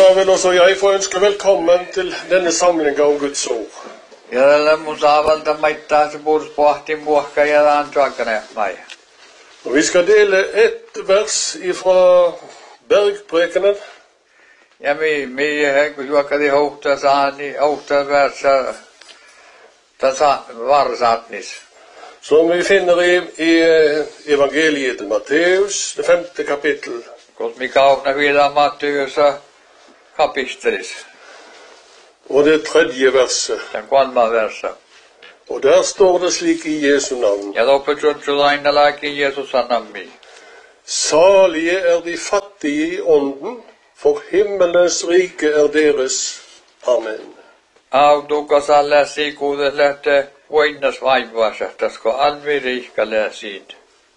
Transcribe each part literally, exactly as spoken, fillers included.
Da vil også jeg få ønske velkommen til denne samlingen av Guds ord. Ja musavalta maittaa se purspohti muokka ja antuakane mai. Og vi skal dele et vers ifra Bergprekenen. Ja mi mi juokka di hohta saani hohta versa tasa varsatnis. Som vi finner i, i evangeliet til Matteus, det femte kapittel. Kos mi kaupna vielä Matteus kapittelis. Og det tredje verset. Den kolmas versa. Og der står det slik i Jesu navn. Ja lopputsutsulaina laki Jeesus sanammi. Salige er de fattige i ånden, for himmelens rike er deres. Amen. Autukas läsi kuudes lähtee voinnas vaivassa, tasko alvi riikkalee siitä.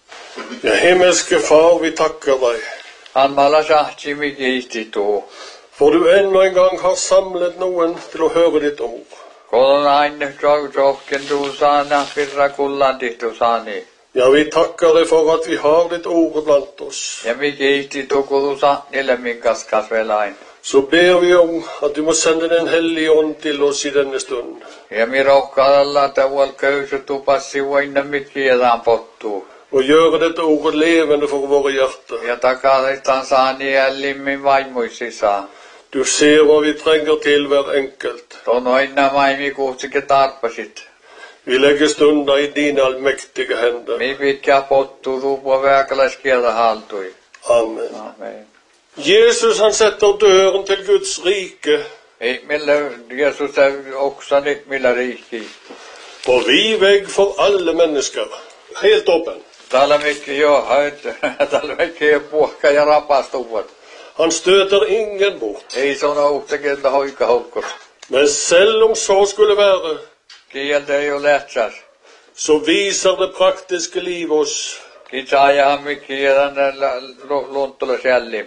Ja himmelske Far, vi takker deg. Han mala sahtsi mi kiistituu. For du ennå en gang har samlet noen til å høre ditt ord. Kolon aine trohken du sana firra kullandi tu sani. Ja, vi takker deg for at vi har ditt ord blant oss. Ja mi kiistituu kulu sahnille min kaskasvelain. Så ber vi om at du må sende den hellige ånd til oss i denne stund. Ja mi rohkaa alla tauval köysetu passi voinna mi kiedaan pottuu. Og gjøre dette ordet levende for våre hjerter. Ja takalistan saani ällimmin vaimuisisa. Du ser hva vi trenger til hver enkelt. Tonoinna maimi kuutsikin tarpasit. Vi legger stunda i dine allmektige hender. Mi pitkä pottuu tuupua väkäläiskieltä haltui. Amen. Amen. Jesus, han setter døren til Guds rike. Ei millä Jesus er oksanit millä riikki. På vid vegg for alle mennesker. Helt åpen. Täällä mikki jo höit. Täällä mikki puhka ja rapastuvat. Han støter ingen bort. Ei såna uhtakin hoika houkkus. Men selv om så skulle være, Kieltä ei ole lähtsas. så viser det praktiske liv oss Kitaajahan mikki ja tänne luntula sällim.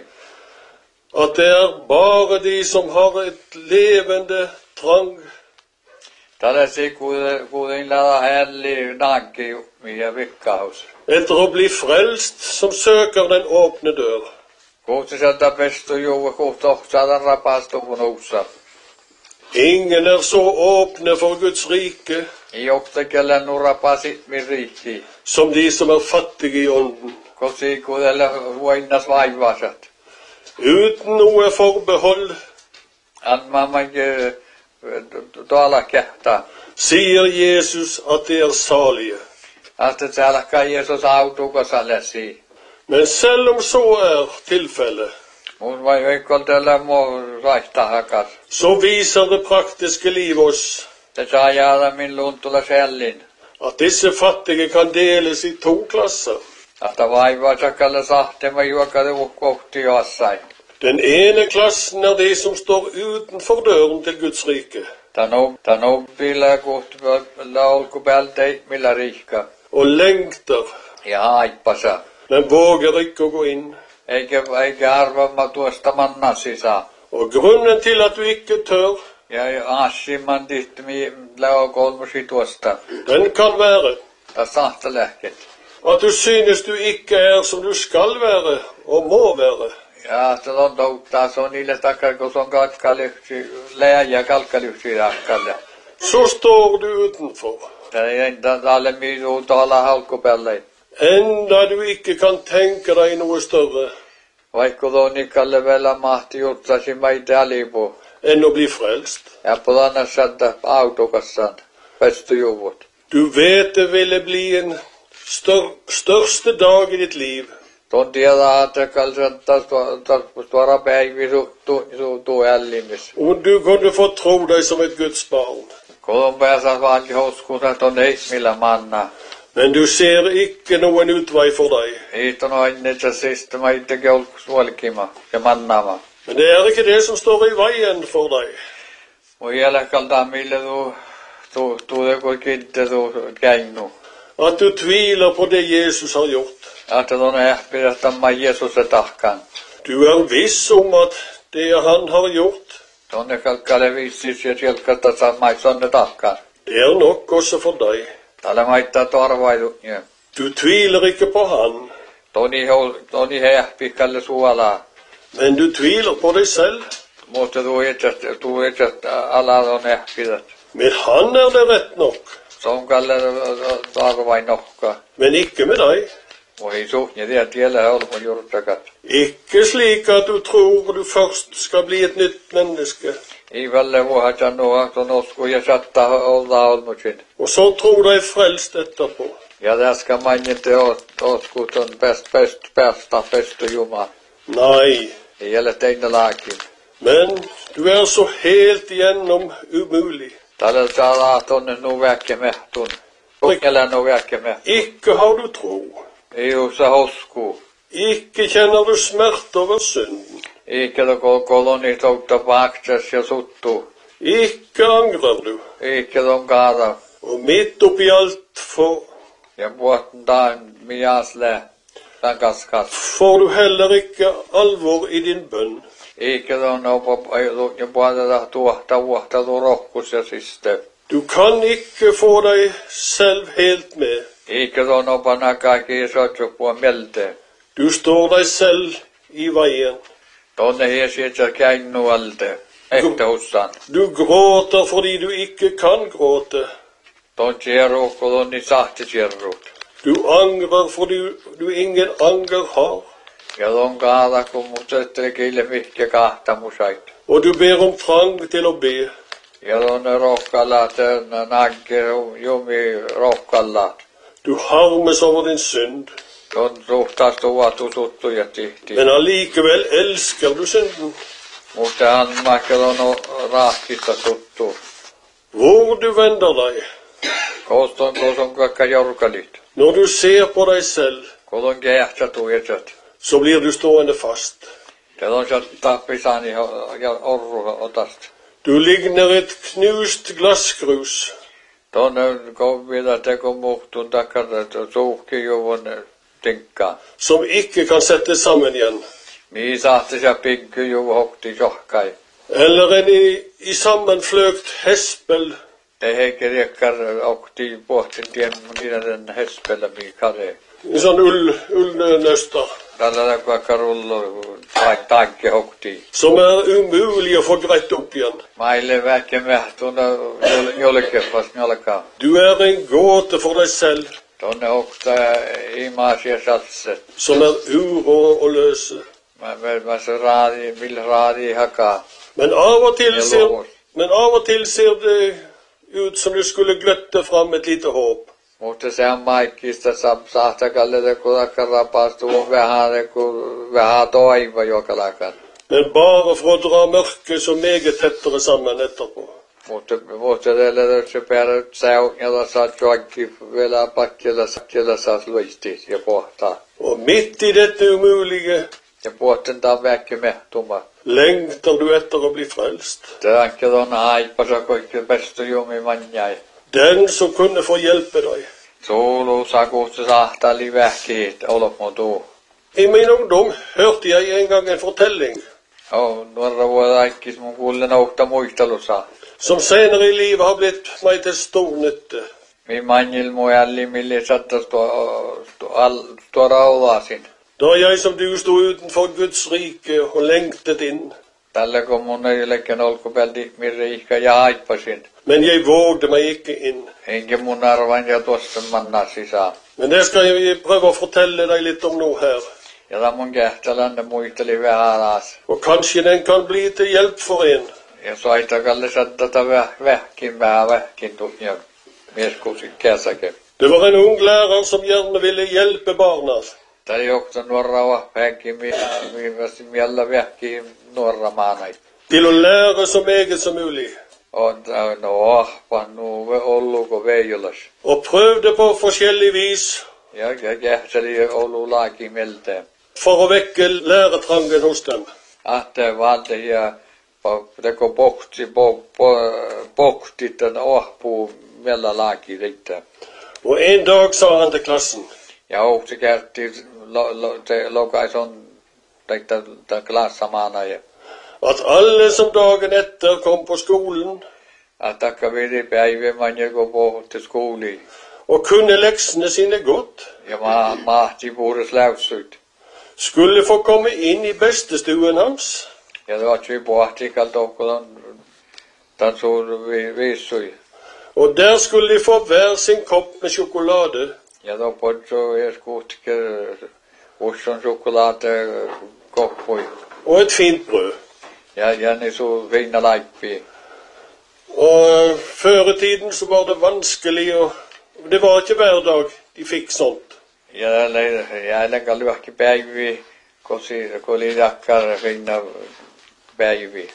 at det er bare de som har et levende trang Täällä si kuuden lada hälli nankki ja vikkaus. etter å bli frelst som søker den åpne dør. Kuutsiselta pestu juua kuutohtaada rapastuvun uussa. Ingen er så åpne for Guds rike Ei johtakelle nurapasit min riikki. som de som er fattige i ånden. Kosi kuudelle voinnas vaivasat. Uten noe forbehold, Anma manke tuolla kehtaa. sier Jesus at de er salige. Että se alkaa Jeesus autukosalle si. Men selv om så er tilfellet, Mun vai veikkoltella muu raihtaa hakas. så viser det praktiske liv oss Se saa jäädä min luntula sellin. at disse fattige kan deles i to klasser. Että vaivasakalle sahtema juokade kohti jossain. Den ene klassen er de som står utenfor døren til Guds rike, Tän oppilla kohti laulkupältei millä riikka. og lengter, Ja haippasa. men våger ikke å gå inn. Eikä, eikä arvama tuosta manna sisään. Og grunnen til at du ikke tør, Ja aassimman tihtimi leo kolmosi tuosta. den kan være Ja sahtelehket. at du synes du ikke er som du skal være og må være. Ja se on touttaa, se on niille takaa, kun se on kalkkalyhti, lääjä kalkkalyhti rakkalle. Så står du utenfor, Tää ei tälle miituu tuolla halkkupellein. enda du ikke kan tenke deg noe større Vaikka tuonikalle vielä mahti jutsasi meitä alipu. enn å bli frelst. Ja pulanna saada autokassaan. Pestu juvut. Du vet det ville bli en stør, største dag i ditt liv Tuon tiedä, että kalsan tuoda päivi suutuu ällimis. om du kunne få tro deg som et Guds barn. Kolon pääsä vaan hoskuusa ton ei millä manna. Men du ser ikke noen utvei for deg. Hiiton on itse sistä meitä keulkus vuolikima ja mannama. Men det er ikke det som står i veien for deg. Mun jälkalta millä tuu tuu tuu joku kitte tuu käynu. At du tviler på det Jesus har gjort. Että tuon ehpidä tämän Jeesusen tahkaan. Du er viss om at det han har gjort, Tuonne kalkkale viissis ja sieltä samai sonne tahkaan. det er nok også for deg. Täällä maittaa torvailu. Ja. Du tviler ikke på han, Toni hol, toni ehpi kalle suolaa. men du tviler på deg selv. Mutta du vet att du vet att alla de är kidat. Med han er det rett nok, Som kallar tarvai nokka. men ikke med deg. Och i suhni det tiellä håller på jurtakat. Ikke slik at du tror du først skal bli et nytt menneske, I välle vuohat noa ton osku ja satta olla olmusin. og så tror deg frelst etterpå. Ja där ska man inte osku ton bäst bäst bästa bästa juma. Nei, Det gäller teina lakin. men du er så helt igjennom umulig. Tällä saadaan tonne nu väkke mehtun. Tukella nu väkke mehtun. Ikke har du tro. Ei usa hosku. Ikke kjenner du smerte over synden. Eikä toko koloni toutta vaksas ja suttu. Ikke angrer du. Eikä ton kaada. Og midt oppi alt for, Ja puhutan taan mias lä. Tän kaskas. får du heller ikke alvor i din bønn. Eikä ton opa ja puhutaan tuohta vuotta tuo rohkus ja siste. Du kan ikke få deg selv helt med. Eikä ton opa nakaki sotsu puhua melte. Du står deg selv i veien. Tonne hiesietsä käinnu alte. Ehtä hussan. Du gråter fordi du ikke kan gråte. Ton tjeru koloni sahti tjerut. Du angrer fordi du ingen anger har. Ja ton kaada kun mut settele kille mihkä kahta musait. Og du ber om trang til å be. Ja ton rohkalla tön nagge jumi rohkalla. Du harmes over din synd. Ton suhtaas tuva tututtu ja tihti. Men allikevel elsker du synden. Mutta han vaikka ton raahkista tuttu. Hvor du vender deg, Koston koson kakka jorkalit. når du ser på deg selv, Kolon kehtsä tuijetsät. så blir du stående fast. Ja ton sä tappisani ja orru otast. Du ligner et knust glasskrus. Ton kovila teko muhtun takkar suhki juvun tinkka. Som ikke kan settes sammen igjen. Mi sahti ja pinkky juvu hokti johkai. Eller en i, i sammenfløkt hespel. Te heikke riekkar okti pohtin tien den hespellä mi kare. En sånn ull, ullnøster. Tällä vaikka rullo tai takke hokti. Som er umulig å få greit opp igjen. Maille väkke mehtuna jolkefas njalka. Du er en gåte for deg selv. Tonne hokta imasia satset. Som er urå å løse. Mä mä se raadi vil raadi haka. Men av og til ser, men av og til ser det ut som du skulle gløtte fram et lite håp. Mutta se on maikista sahtakalle te kudakka rapastu vähän ku vähän toiva jokalakan. Men bare for å dra mørket så meget tettere sammen etterpå. Mutta mutta teille se perä säunjalla saa joikki vielä pakkilla sakkilla saa luisti ja pohtaa. Og midt i dette umulige Ja pohten taa väkki mehtuma. lengter du etter å bli frelst. Täänkin on haipasa kaikki bestu jumi manjai. Den som kunne få hjelpe deg. Solo sakuussa sahtali vähkiit olokmotu. I min ungdom hørte jeg en gang en fortelling Oh, nuorra vuoda aikis mun kuulen ohta muistelussa. som senere i livet har blitt meg til stor nytte. Mi manjil mu jälli milli sattas tuo tuo raulasin. Da jeg som du stod utenfor Guds rike og lengtet inn. Tällä kun mun ei lekken olkupelti mirriikka ja haippasin. Men jeg vågde meg ikke inn. Enkä mun arvan ja tuossa manna sisään. Men det skal jeg prøve å fortelle deg litt om nå her. Ja ta mun kähtälänne muisteli vähän alas. Og kanskje den kan bli til hjelp for en. Ja soitakalle sattata vähkin vähän vähkin ja mieskuusi käsäke. Det var en ung lærer som gjerne ville hjelpe barna. Tää johtaa nuorra vähkin viivästi miellä vähkin nuorra maanai. Til å lære så meget som mulig. On no ahpa nu olluko veijolas. Og prøvde på forskjellig vis Ja ja kähteli ollu laaki melte. for å vekke læretrangen hos dem. Ahte valde ja teko pohti pohti tän ahpuu mellä laaki riittää. Og en dag sa han til klassen: Ja ohti käytti te lokaison teitä ta klassamaana ja at alle som dagen etter kom på skolen atakka vidi päivä manjako pohti skooli. og kunne leksene sine godt, Ja ma mahti puhdas läysyt. skulle få komme inn i bestestuen hans. Ja det var ikke båt ikke alt dere den så vi visste. Og der skulle de få hver sin kopp med sjokolade. Ja da på så jeg skulle ikke også sjokolade kopp på. Og et fint brød. Ja, ja, ni så fina leipig. Og uh, før i tiden så var det vanskelig, og det var ikke hver dag de fikk sånt. Ja, jeg legger jo ikke baby, hvor litt akkar fina baby.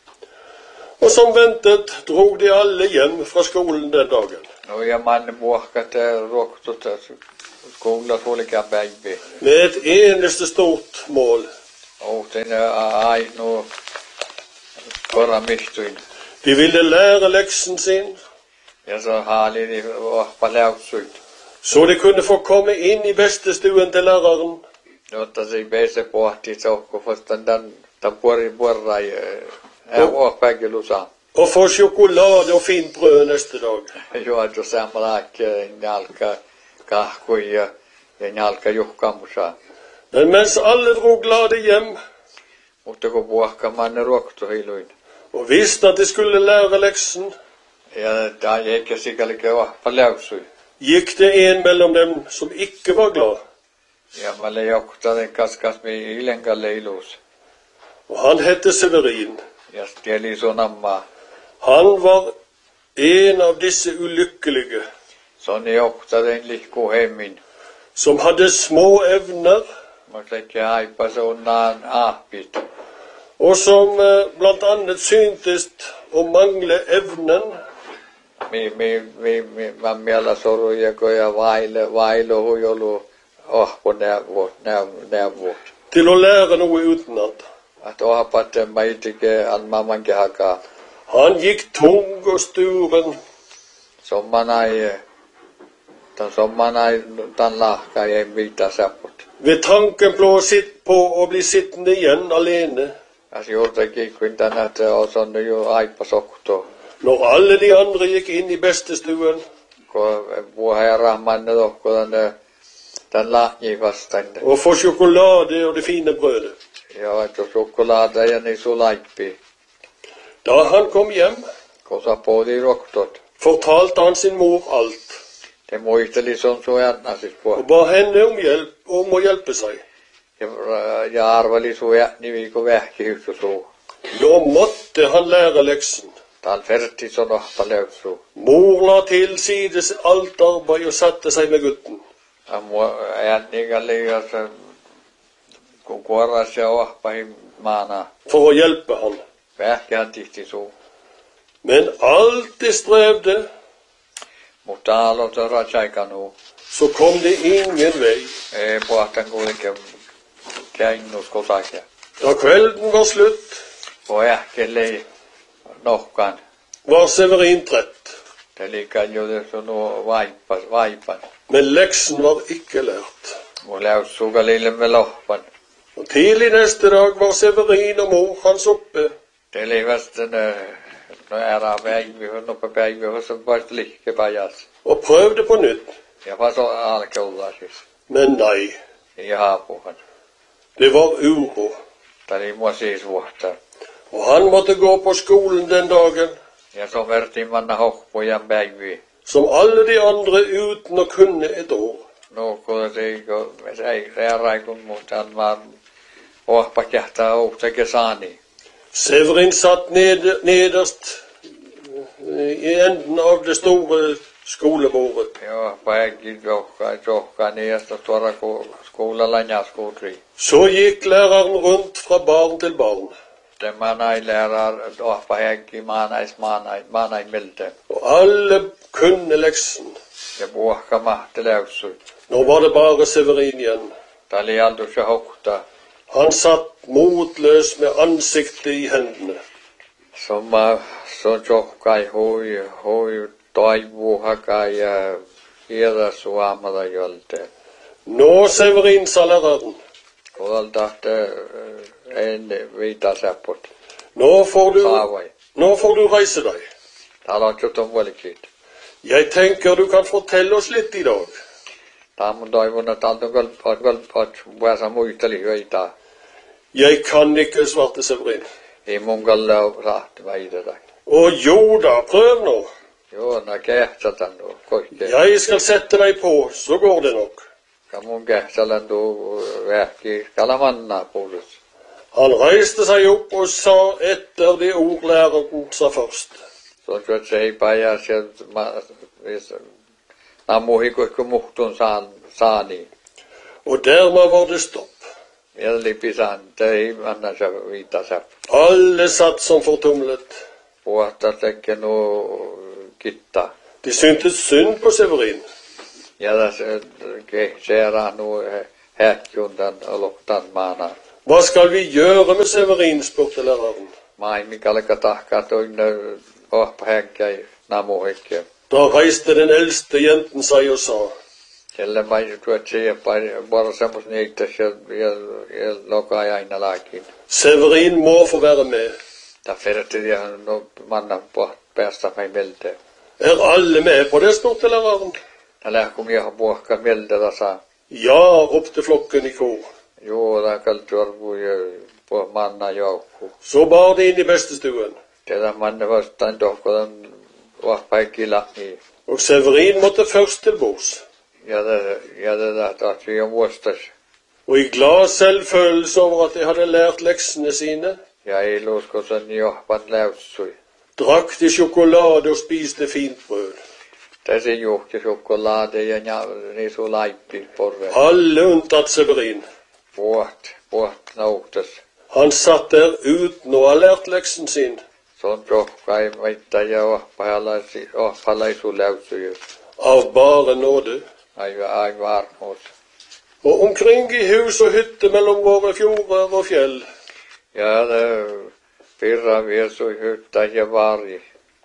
Og som ventet drog de alle hjem fra skolen den dagen. Og jeg mann båket råkt til skolen og olika baby. Med et eneste stort mål. Og den er nå bare mistuin. De ville lære leksen sin. Ja, så herlig de var på lausut. Så de kunne få komme inn i bestestuen til læreren. Jotta se bese pohti sohko fostan dan ta puori puorai ja och pägelusa. Og få sjokolade og fint brød neste dag. Jo at samrak nalka kahkui ja nalka juhkamusa. Men mens alle drog glade hjem, Mutta kun puhka manne ruoktu heiluin. og visste at de skulle lære leksen, Ja da eikä sikälikö vahpa läysui. gikk det en mellom dem som ikke var glad. Ja mä le jokta den kaskas mi ilenka leilus. Og han hette Severin. Ja stieli sonamma. Han var en av disse ulykkelige, Soni jokta den lihku hemmin. som hadde små evner, Mä sekä aipa sonaan aapit. og som eh, blant annet syntes å mangle evnen Mi mi mi mi mä miellä soruja koja vaile vailo hujolu oh på nervot nerv nervot. til å lære noe utenat. Att ohapat maitike an mamanke haka. Han gikk tung og sturen, Sommanai tan sommanai tan lahka ei vita sapot. ved tanken på å, sitt, på å bli sittende igjen alene, As jotakin kuin tänä te oson jo aipa sokto. når alle de andre gikk inn i bestestuen. Ko vuohera manne dokko den den lahji vastaan. Og få sjokolade og det fine brødet. Ja, että sjokolade ja niin sulaippi. Da han kom hjem, Ko sa podi roktot. fortalte han sin mor alt, Te muisteli son suojanasis og puolta. ba henne om hjelp, om å hjelpe seg. Ja, ja arveli suojani viikko vähkihyksu suu. Nå måtte han lære leksen. Tal ferti son ohpa löysu. Mor la til side alt arbeid og satte seg med gutten. Ammo äänigalle ja se kun kuoras ja ohpa maana. For å hjelpe han. Vähkihan tihti suu. Men alltid strevde, Mutta aloita ratsaikanu. så kom det ingen vei. Ei puhtan kuitenkin käynnus kotakia. Da kvelden var slutt, Voi ähkelle nohkan. var Severin trett. Det liikaa jo tässä nuo vaippas, vaipan. Men leksen var ikke lært. Mun läys sukalille me lohpan. Og tidlig neste dag var Severin og mor hans oppe. Det leivät no ära väivi, noppa päivi, on vasta liikkepajas. Og prøvde på nytt. Ja vasta alkeulaisis. Men nei, Ja haapuhan. det var uro. Tämä oli mua siis vuotta. Og han måtte gå på skolen den dagen, Ja så vertiin manna hohpujan päivi. som alle de andre uten å kunne et ord. No kun se eikö, se ei rearaikun muutaan vaan hohpa kähtää outsake saani. Severin satt ned, nederst i enden av det store skolebordet. Joo, päikin johkaa, johkaa niistä tuoda skoolalla jaskutri. Så gikk læreren rundt fra barn til barn, Tämä näin lärar ohpa häkki maanais maanais maanais miltä. og alle kunne leksen. Ja puhka mahti läyssut. Nå var det bare Severin igjen. Tämä oli altu se hokta. Han satt motløs med ansiktet i hendene. Somma så johkai hui hui toivuhaka ja hieda suomada jolte. Nå, Severin, sa læreren, Kuolta en viita säppot. nå får du, Saavai. nå får du reise deg. Talot on vuolikit. Jeg tenker du kan fortelle oss litt i dag. Tämä mun toivon, että altu kolpat kolpat vuosa muisteli hyitä. Jeg kan ikke, svarte Severin. I mongalla raht vaidada. Å jo da, prøv nå. Jo, na kehtsatan do, koike. Jeg skal sette deg på, så går det nok. Kamun kehtsalan do verki kalamanna polus. Han reiste seg opp og sa etter det ord læreren sa først. Så tror jeg paja se namuhiko ikke muhtun saani. Og dermed var det stopp. Ellipisan, det manna se vita se. Alle satt som fortumlet. Puhta tekke no kitta. De syntes synd på Severin. Ja tässä seera no häkkjundan loktan maana. Hva skal vi gjøre med Severin, spurte læreren. Mai mikalka tahka toinne ohpänkkäi namuhikke. Da reiste den eldste jenten seg og sa. Kelle mai tuot se bara semmos niitä se ja loka aina laakin. Severin må få være med. Da ferti ja no manna på päästä mig melte. Er alle med på det, spurte læreren. Da lähkum ja puhka melte tasa. Ja, ropte flokken i kor. Jo, da kalturvu ja på manna joukku. Så bar de inn i bestestuen. Tätä manne vastaan tohkodan ohpäikillä i. Og Severin måtte først til bords. Ja det ja det att vi måste. Og i glad selvfølelse over at de hadde lært leksene sine, Ja ei lusko sen johpan läussui. drakk de sjokolade og spiste fint brød. Tässä johti chokolade ja ja niin su laippi porre. Alle unntatt Severin. Puht, puht nautas. Han satt der uten å ha lært leksen sin. Son rohkai meitä ja ohpalaisi ohpalaisu läussui. Av bare nåde. Ai ai varmos. Og omkring i hus og hytte mellom våre fjorder og fjell, Ja det pirra viesu hytta ja vari.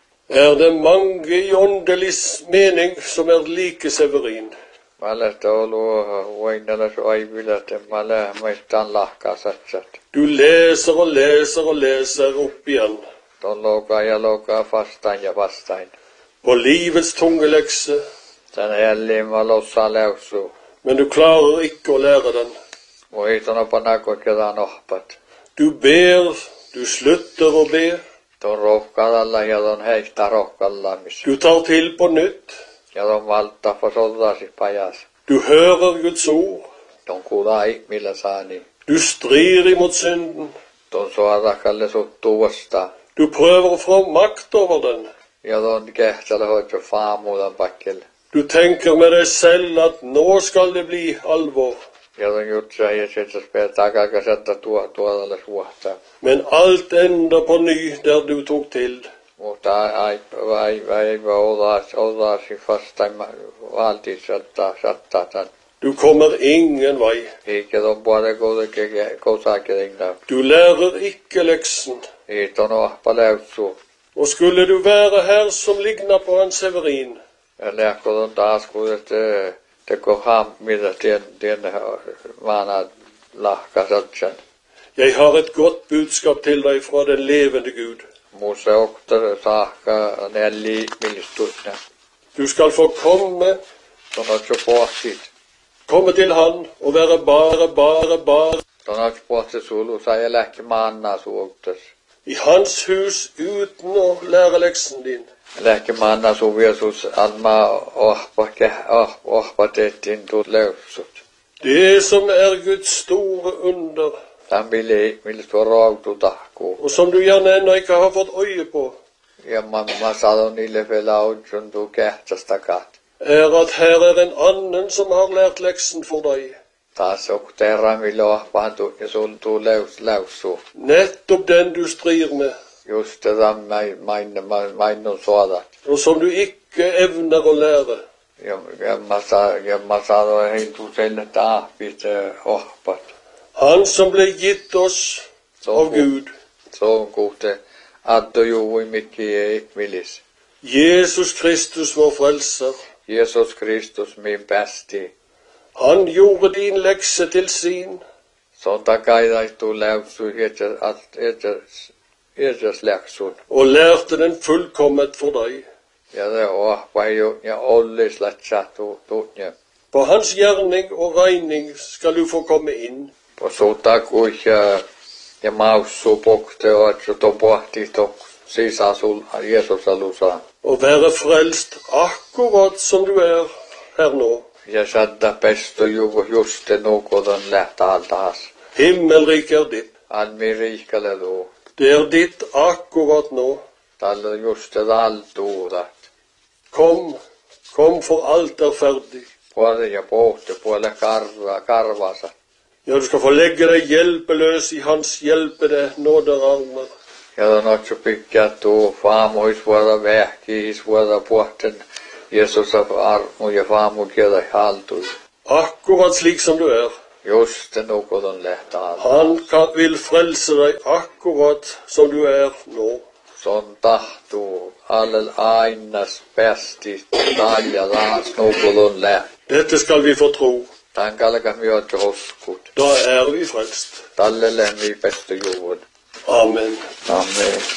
er det mange i åndelig mening som er like Severin. Malle tolu voinella su aivilla te malle meittan lahka satsat. Du leser og leser og leser opp igjen Ton loka ja loka vastaan ja vastaan. på livets tunge lekse, Tän hellimma lossa läussu. men du klarer ikke å lære den. Muistona panako kedan ohpat. Du ber, du slutter å be, Ton rohkadalla ja ton heistä rohkallamis. du tar til på nytt, Ja ton valta fasodasi pajas. du hører Guds ord, Ton kudai millä saani. du strir imot synden, Ton suorakalle suttuu vasta. du prøver å få makt over den. Ja ton kehtsällä hoitso faamuudan pakkelle. Du tenker med deg selv at nå skal det bli alvor, Ja ton jutsa ja sitten spää takakasetta tuo tuodalle suohtaa. men alt ender på ny der du tok til. Mutta ai vai vai odas odasi vastaan valti satta satta tan. Du kommer ingen vei. Eikä ton puolella kuitenkin kosakelinga. Du lærer ikke leksen. Ei ton ohpa läussu. Og skulle du være her som ligner på en Severin, Ja lähkö ton taas kuitenkin teko hammilla tien tien vana lahka satsan. jeg har et godt budskap til deg fra den levende Gud. Musa okta saakka nelli millistusna. Du skal få komme, Ton otso pohtit. komme til han og være bare, bare, bare Ton otso pohtit sulu sa ja lähki maanna suoktas. i hans hus uten å lære leksen din. Lähki maanna su viesus alma ohpa ke oh ohpa tehtiin tuut leussut. Det som er Guds store under, Tän mili millis tuo rautu tahkuu. og som du gjerne ennå ikke har fått øye på, Ja mamma sadon niille vielä outsun tuu kähtsästäkat. er at her er en annen som har lært leksen for deg. Taas okteera mille ohpaan tuu ja sul tuu leus leussu. Nettopp den du strir med, Just tätä main mainon suodat. og som du ikke evner å lære. Ja ja mä saa ja mä saadon hei tuu selle tahpit ohpat. Han som ble gitt oss av Gud, Se on kuhte Addo juui mikki ei milis. Jesus Kristus vår frelser, Jesus Kristus min päästi. han gjorde din lekse til sin, Se on takaidaistu läussu hietsä alt hietsä hietsä läksun. og lærte den fullkommet for deg. Ja det ohpa jo ja ollis lätsä tuu tuutja. På hans gjerning og regning skal du få komme inn. På sota kuihja Ja maussu pokte og at så pohti to sisasul Jesus alusa. Og være frelst akkurat som du er her nå. Ja sadda pesto juvo juste nukodon lähtä altaas. Himmelrik er ditt. Almi riikalle du. Det er ditt akkurat nå. Tällä juste altuudat. Kom, kom for alt er ferdig. Puolelle ja pohti puolelle karva, karvasa. Ja, du skal få legge deg hjelpeløs i hans hjelpede nåderarmer. Ja on otso pikkattu faamuis vuoda vähkiis vuoda pohten Jesus armu ja faamu kielä haltui. Akkurat slik som du er. Just nukodon lähtä altaas. Han kan, vil frelse deg akkurat som du er nå. Son tahtuu allel ainas päästi talja taas nukodon lähtä. Dette skal vi få tro. Tän kalka myötä hoskut. Da er vi frelst. Tälle lämmi pesto juvun. Amen. Amen.